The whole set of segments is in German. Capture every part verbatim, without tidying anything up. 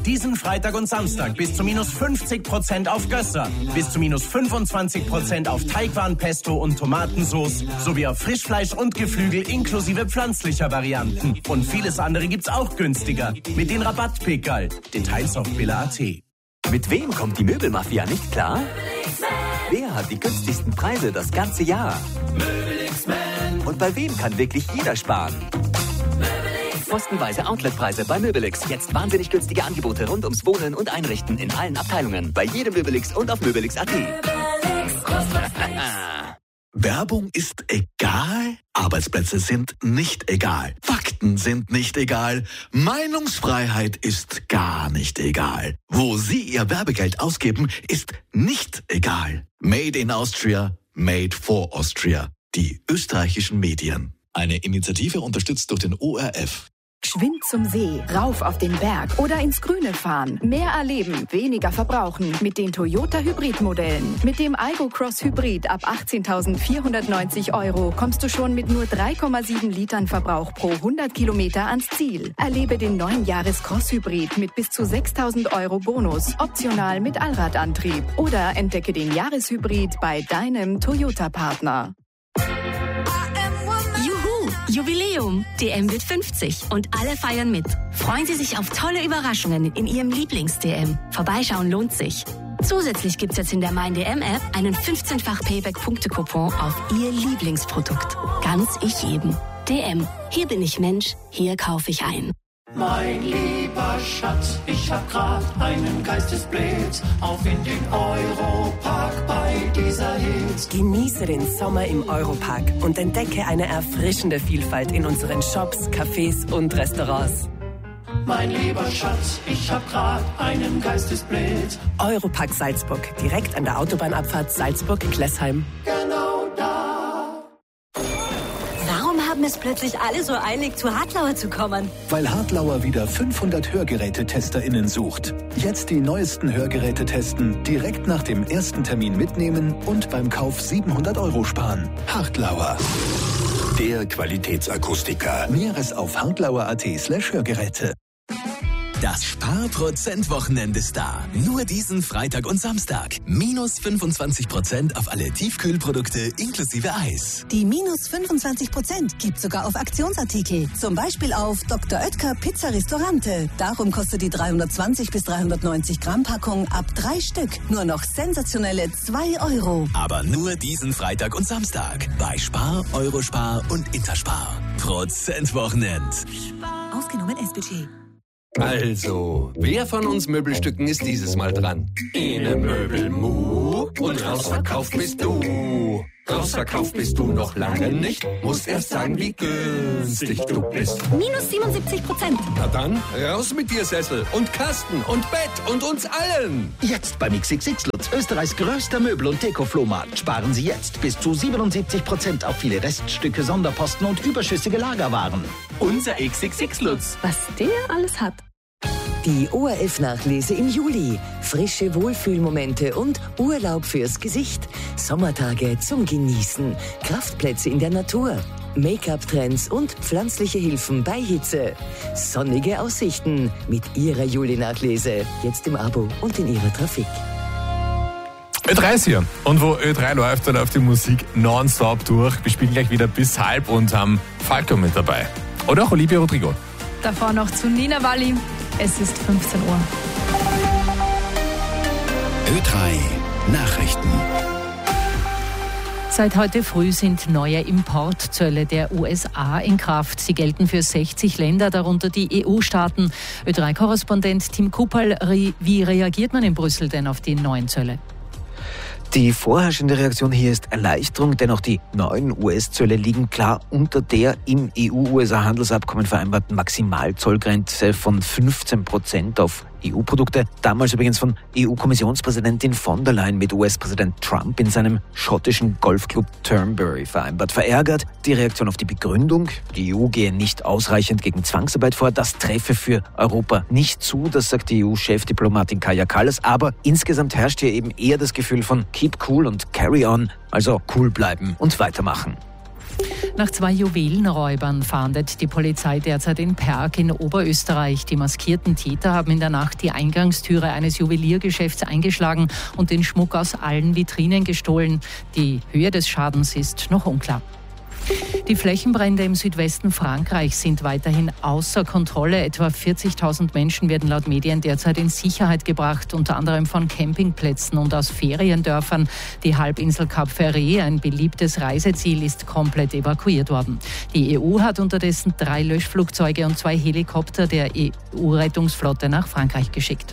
Diesen Freitag und Samstag bis zu minus fünfzig Prozent auf Gösser, bis zu minus fünfundzwanzig Prozent auf Teigwaren, Pesto und Tomatensauce sowie auf Frischfleisch und Geflügel inklusive pflanzlicher Varianten. Und vieles andere gibt's auch günstiger mit den Rabattpickerl. Details auf billa punkt at. Mit wem kommt die Möbelmafia nicht klar? Wer hat die günstigsten Preise das ganze Jahr? Und bei wem kann wirklich jeder sparen? Postenweise Outletpreise bei Möbelix. Jetzt wahnsinnig günstige Angebote rund ums Wohnen und Einrichten in allen Abteilungen. Bei jedem Möbelix und auf möbelix punkt at. Werbung ist egal, Arbeitsplätze sind nicht egal, Fakten sind nicht egal, Meinungsfreiheit ist gar nicht egal. Wo Sie Ihr Werbegeld ausgeben, ist nicht egal. Made in Austria, made for Austria. Die österreichischen Medien. Eine Initiative unterstützt durch den O R F. Geschwind zum See, rauf auf den Berg oder ins Grüne fahren. Mehr erleben, weniger verbrauchen mit den Toyota Hybrid-Modellen. Mit dem Aygo Cross Hybrid ab achtzehntausendvierhundertneunzig Euro kommst du schon mit nur drei Komma sieben Litern Verbrauch pro hundert Kilometer ans Ziel. Erlebe den neuen Jahres Cross Hybrid mit bis zu sechstausend Euro Bonus, optional mit Allradantrieb. Oder entdecke den Jahreshybrid bei deinem Toyota-Partner. Jubiläum. D M wird fünfzig und alle feiern mit. Freuen Sie sich auf tolle Überraschungen in Ihrem Lieblings-D M. Vorbeischauen lohnt sich. Zusätzlich gibt's jetzt in der Mein D M-App einen fünfzehnfach Payback-Punkte-Coupon auf Ihr Lieblingsprodukt. Ganz ich jedem. D M. Hier bin ich Mensch, hier kaufe ich ein. Mein lieber Schatz, ich hab grad einen Geistesblitz auf in den Europark bei dieser Hitze. Genieße den Sommer im Europark und entdecke eine erfrischende Vielfalt in unseren Shops, Cafés und Restaurants. Mein lieber Schatz, ich hab grad einen Geistesblitz. Europark Salzburg, direkt an der Autobahnabfahrt Salzburg-Klessheim. Genau da. Warum haben es plötzlich alle so eilig, zu Hartlauer zu kommen? Weil Hartlauer wieder fünfhundert HörgerätetesterInnen sucht. Jetzt die neuesten Hörgeräte testen, direkt nach dem ersten Termin mitnehmen und beim Kauf siebenhundert Euro sparen. Hartlauer. Der Qualitätsakustiker. Näheres auf hartlauer punkt at slash Hörgeräte. Das Spar-Prozent-Wochenende ist da. Nur diesen Freitag und Samstag. Minus fünfundzwanzig Prozent auf alle Tiefkühlprodukte inklusive Eis. Die minus fünfundzwanzig Prozent gibt sogar auf Aktionsartikel. Zum Beispiel auf Doktor Oetker Pizza Restaurante. Darum kostet die dreihundertzwanzig bis dreihundertneunzig Gramm Packung ab drei Stück nur noch sensationelle zwei Euro. Aber nur diesen Freitag und Samstag. Bei Spar, Eurospar und Interspar. Prozent-Wochenend. Ausgenommen S B G. Also, wer von uns Möbelstücken ist dieses Mal dran? Ine Möbelmu und rausverkauft bist du. Rausverkauft bist du noch lange nicht. Musst erst sagen, wie günstig du bist. Minus siebenundsiebzig Prozent. Na dann, raus mit dir, Sessel und Kasten und Bett und uns allen. Jetzt beim X X X Lutz, Österreichs größter Möbel- und Deko-Flohmarkt. Sparen Sie jetzt bis zu siebenundsiebzig Prozent auf viele Reststücke, Sonderposten und überschüssige Lagerwaren. Unser X X X Lutz. Was der alles hat. Die O R F-Nachlese im Juli. Frische Wohlfühlmomente und Urlaub fürs Gesicht. Sommertage zum Genießen. Kraftplätze in der Natur. Make-up-Trends und pflanzliche Hilfen bei Hitze. Sonnige Aussichten mit Ihrer Juli-Nachlese. Jetzt im Abo und in Ihrer Trafik. Ö drei ist hier. Und wo Ö drei läuft, da läuft die Musik nonstop durch. Wir spielen gleich wieder bis halb und haben Falco mit dabei. Oder auch Olivia Rodrigo. Davor noch zu Nina Walli. Es ist fünfzehn Uhr. Ö drei Nachrichten. Seit heute früh sind neue Importzölle der U S A in Kraft. Sie gelten für sechzig Länder, darunter die E U-Staaten. Ö drei Korrespondent Tim Kupal, wie reagiert man in Brüssel denn auf die neuen Zölle? Die vorherrschende Reaktion hier ist Erleichterung, denn auch die neuen U S-Zölle liegen klar unter der im E U-U S A-Handelsabkommen vereinbarten Maximalzollgrenze von fünfzehn Prozent auf E U-Produkte. Damals übrigens von E U-Kommissionspräsidentin von der Leyen mit U S-Präsident Trump in seinem schottischen Golfclub Turnberry vereinbart. Verärgert die Reaktion auf die Begründung, die E U gehe nicht ausreichend gegen Zwangsarbeit vor. Das treffe für Europa nicht zu, das sagt die E U-Chefdiplomatin Kaja Kallas. Aber insgesamt herrscht hier eben eher das Gefühl von Keep cool und carry on, also cool bleiben und weitermachen. Nach zwei Juwelenräubern fahndet die Polizei derzeit in Perg in Oberösterreich. Die maskierten Täter haben in der Nacht die Eingangstüre eines Juweliergeschäfts eingeschlagen und den Schmuck aus allen Vitrinen gestohlen. Die Höhe des Schadens ist noch unklar. Die Flächenbrände im Südwesten Frankreichs sind weiterhin außer Kontrolle. Etwa vierzigtausend Menschen werden laut Medien derzeit in Sicherheit gebracht, unter anderem von Campingplätzen und aus Feriendörfern. Die Halbinsel Cap Ferret, ein beliebtes Reiseziel, ist komplett evakuiert worden. Die E U hat unterdessen drei Löschflugzeuge und zwei Helikopter der E U-Rettungsflotte nach Frankreich geschickt.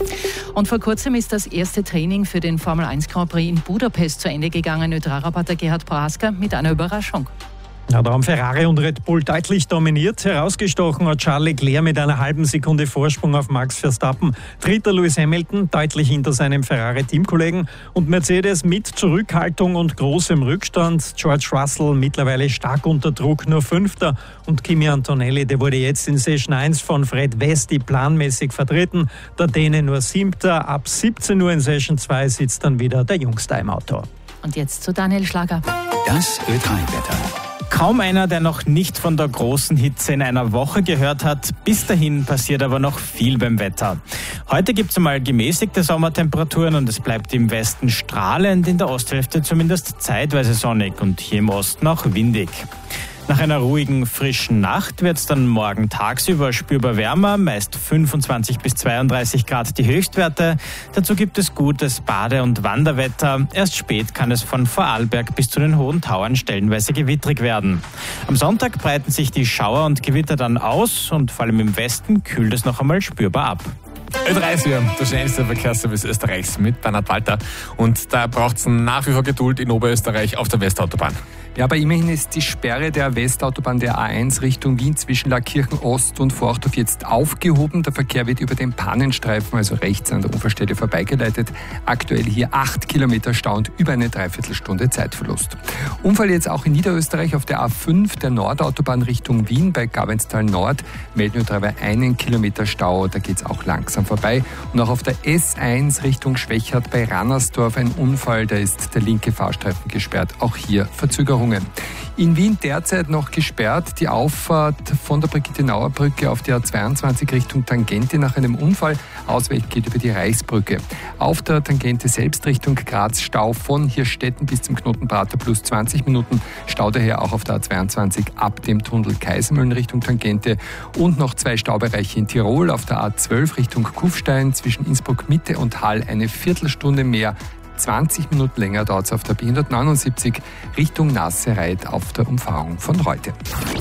Und vor kurzem ist das erste Training für den Formel eins Grand Prix in Budapest zu Ende gegangen. Ö drei Reporter Gerhard Prohaska mit einer Überraschung. Ja, da haben Ferrari und Red Bull deutlich dominiert. Herausgestochen hat Charles Leclerc mit einer halben Sekunde Vorsprung auf Max Verstappen. Dritter Lewis Hamilton, deutlich hinter seinem Ferrari-Teamkollegen. Und Mercedes mit Zurückhaltung und großem Rückstand. George Russell mittlerweile stark unter Druck, nur Fünfter. Und Kimi Antonelli, der wurde jetzt in Session eins von Fred Vesti planmäßig vertreten. Der Däne nur Siebter. Ab siebzehn Uhr in Session zwei sitzt dann wieder der Jungste im Auto. Und jetzt zu Daniel Schlager. Das Ö drei Wetter. Kaum einer, der noch nicht von der großen Hitze in einer Woche gehört hat. Bis dahin passiert aber noch viel beim Wetter. Heute gibt es einmal gemäßigte Sommertemperaturen und es bleibt im Westen strahlend, in der Osthälfte zumindest zeitweise sonnig und hier im Osten auch windig. Nach einer ruhigen, frischen Nacht wird es dann morgen tagsüber spürbar wärmer, meist fünfundzwanzig bis zweiunddreißig Grad die Höchstwerte. Dazu gibt es gutes Bade- und Wanderwetter. Erst spät kann es von Vorarlberg bis zu den Hohen Tauern stellenweise gewittrig werden. Am Sonntag breiten sich die Schauer und Gewitter dann aus und vor allem im Westen kühlt es noch einmal spürbar ab. Ö drei ist hier, der schnellste Verkehrsservice Österreichs mit Bernhard Walter. Und da braucht es nach wie vor Geduld in Oberösterreich auf der Westautobahn. Ja, aber immerhin ist die Sperre der Westautobahn der A eins Richtung Wien zwischen Lackirchen Ost und Forchdorf jetzt aufgehoben. Der Verkehr wird über den Pannenstreifen, also rechts an der Unfallstelle, vorbeigeleitet. Aktuell hier acht Kilometer Stau und über eine Dreiviertelstunde Zeitverlust. Unfall jetzt auch in Niederösterreich auf der A fünf, der Nordautobahn Richtung Wien bei Gabenstal Nord. Melden wir einen Kilometer Stau, da geht es auch langsam vorbei. Und auch auf der S eins Richtung Schwechat bei Rannersdorf ein Unfall, da ist der linke Fahrstreifen gesperrt. Auch hier Verzögerungen. In Wien derzeit noch gesperrt die Auffahrt von der Brigitte-Nauer-Brücke auf die A zweiundzwanzig Richtung Tangente nach einem Unfall. Ausweg geht über die Reichsbrücke. Auf der Tangente selbst Richtung Graz Stau von Hirstetten bis zum Knoten Prater plus zwanzig Minuten. Stau daher auch auf der A zweiundzwanzig ab dem Tunnel Kaisermühlen Richtung Tangente. Und noch zwei Staubereiche in Tirol auf der A zwölf Richtung Kufstein zwischen Innsbruck Mitte und Hall eine Viertelstunde mehr. zwanzig Minuten länger dauert es auf der B hundertneunundsiebzig Richtung Nassereit auf der Umfahrung von Reute.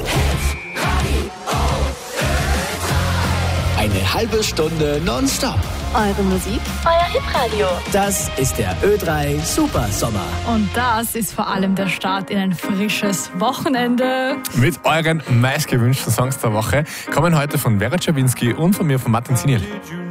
Eine halbe Stunde nonstop. Eure Musik, euer Hitradio. Das ist der Ö drei Super Sommer. Und das ist vor allem der Start in ein frisches Wochenende. Mit euren meistgewünschten Songs der Woche kommen heute von Vera Czerwinski und von mir von Martin Ziniel.